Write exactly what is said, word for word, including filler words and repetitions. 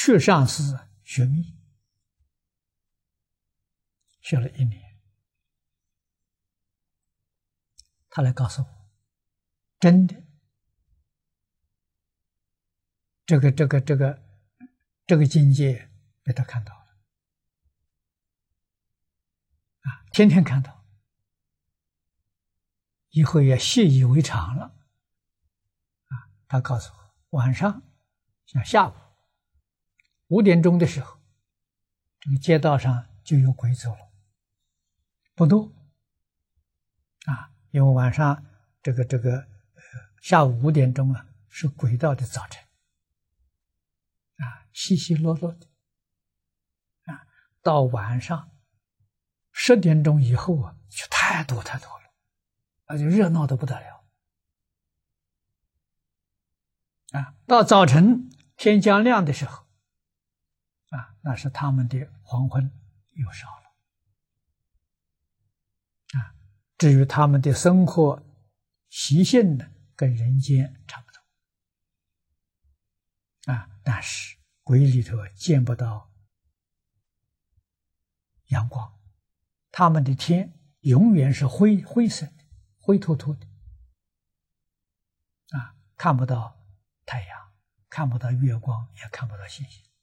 去上师学密，学了一年，他来告诉我，真的，这个这个这个这个境界被他看到了，啊，天天看到，以后也习以为常了，啊，他告诉我，晚上像下午五点钟的时候，这个街道上就有鬼走了，不多，啊，因为晚上这个这个、呃、下午五点钟啊是鬼道的早晨，啊，稀稀落落的，啊，到晚上十点钟以后啊，就太多太多了，而且热闹的不得了，啊，到早晨天将亮的时候，啊，那是他们的黄昏又少了，啊，至于他们的生活习性呢，跟人间差不多，啊，但是鬼里头见不到阳光，他们的天永远是灰灰色的，灰秃秃的，啊，看不到太阳，看不到月光，也看不到星星。